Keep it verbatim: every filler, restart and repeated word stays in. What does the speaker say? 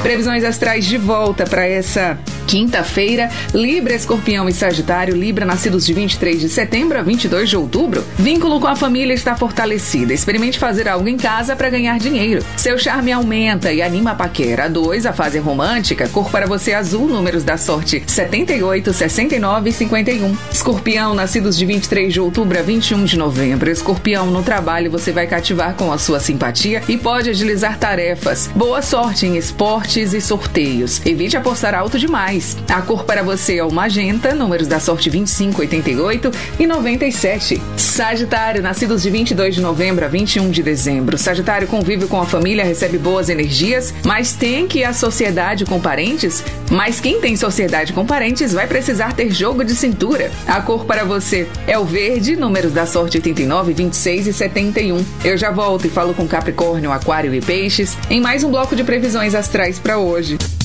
Previsões astrais de volta para essa quinta-feira. Libra, Escorpião e Sagitário. Libra, nascidos de vinte e três de setembro a vinte e dois de outubro. Vínculo com a família está fortalecido. Experimente fazer algo em casa para ganhar dinheiro. Seu charme aumenta e anima a paquera. dois, a fase romântica. Cor para você azul. Números da sorte setenta e oito, sessenta e nove e cinquenta e um. Escorpião, nascidos de vinte e três de outubro a vinte e um de novembro. Escorpião, no trabalho você vai cativar com a sua simpatia e pode agilizar tarefas. Boa sorte em esportes e sorteios. Evite apostar alto demais. A cor para você é o magenta, números da sorte vinte e cinco, oitenta e oito e noventa e sete. Sagitário, nascidos de vinte e dois de novembro a vinte e um de dezembro. Sagitário convive com a família, recebe boas energias, mas tem que ir à sociedade com parentes. Mas quem tem sociedade com parentes vai precisar ter jogo de cintura. A cor para você é o verde, números da sorte oitenta e nove, vinte e seis e setenta e um. Eu já volto e falo com Capricórnio, Aquário e Peixes em mais um bloco de previsões astrais para hoje.